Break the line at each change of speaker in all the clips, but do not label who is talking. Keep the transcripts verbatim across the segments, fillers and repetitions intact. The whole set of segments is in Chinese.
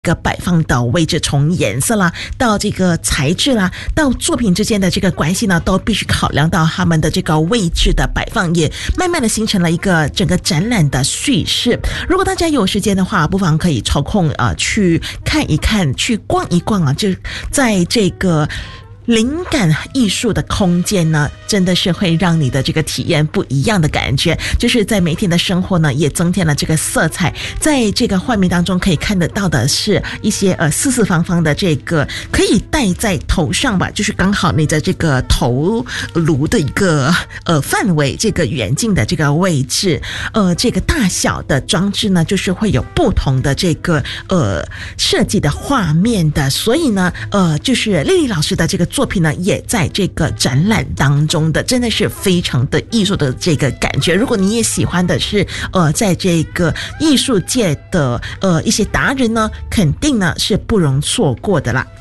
个摆放的位置，从颜色啦到这个材质啦到作品之间的这个关系呢，都必须考量到他们的这个位置的摆放，也慢慢的形成了一个整个展览的叙事。如果大家有时间的话，不妨可以抽空呃去看一看，去逛一逛啊，就在这个灵感艺术的空间呢，真的是会让你的这个体验不一样的感觉，就是在每天的生活呢也增添了这个色彩。在这个画面当中可以看得到的是一些呃四四方方的这个可以戴在头上吧，就是刚好你的这个头颅的一个呃范围，这个远近的这个位置，呃这个大小的装置呢，就是会有不同的这个呃设计的画面的。所以呢呃就是丽丽老师的这个作品呢也在这个展览当中的，真的是非常的艺术的这个感觉。如果你也喜欢的是呃在这个艺术界的呃一些达人呢，肯定呢是不容错过的啦。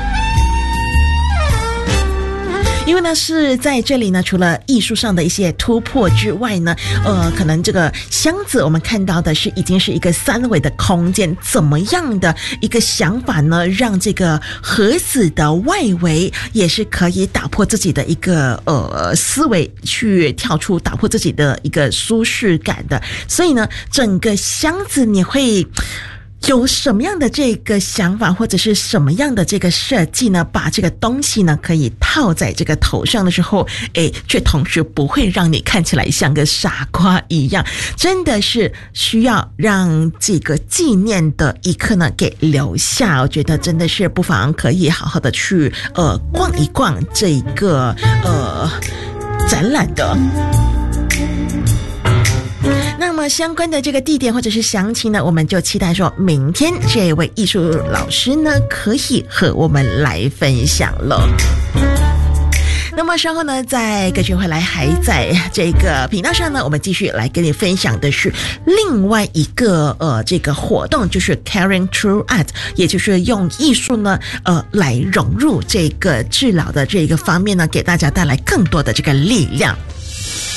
因为呢是在这里呢，除了艺术上的一些突破之外呢，呃，可能这个箱子我们看到的是已经是一个三维的空间，怎么样的一个想法呢，让这个盒子的外围也是可以打破自己的一个呃思维，去跳出打破自己的一个舒适感的。所以呢，整个箱子你会有什么样的这个想法，或者是什么样的这个设计呢？把这个东西呢可以套在这个头上的时候，诶，却同时不会让你看起来像个傻瓜一样，真的是需要让这个纪念的一刻呢给留下。我觉得真的是不妨可以好好的去呃逛一逛这个呃展览的。那么相关的这个地点或者是详情呢，我们就期待说明天这位艺术老师呢可以和我们来分享了。那么稍后呢，在歌曲回来还在这个频道上呢，我们继续来跟你分享的是另外一个呃这个活动，就是 Caring Through Art， 也就是用艺术呢呃来融入这个治疗的这个方面呢，给大家带来更多的这个力量。